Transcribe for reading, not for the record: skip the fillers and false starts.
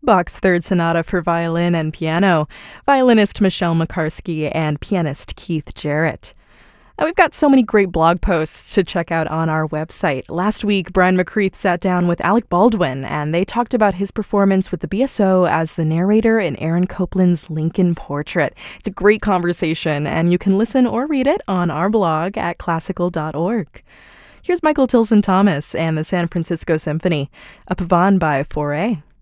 Bach's Third Sonata for violin and piano, violinist Michelle Makarsky and pianist Keith Jarrett. And we've got so many great blog posts to check out on our website. Last week, Brian McCreath sat down with Alec Baldwin, and they talked about his performance with the BSO as the narrator in Aaron Copland's Lincoln Portrait. It's a great conversation, and you can listen or read it on our blog at classical.org. Here's Michael Tilson Thomas and the San Francisco Symphony, a Pavane by Fauré.